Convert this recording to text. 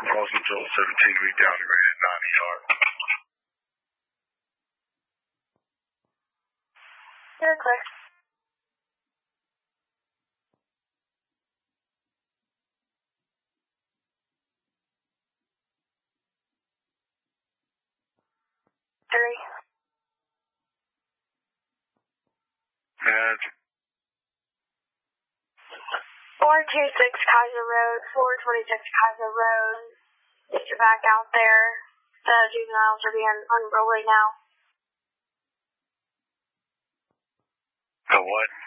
Roseville 17 to be downgraded 9 ER. You're clear. Three. And 426 Kaiser Road, 426 Kaiser Road. Get your back out there. The juveniles are being unruly now. the what?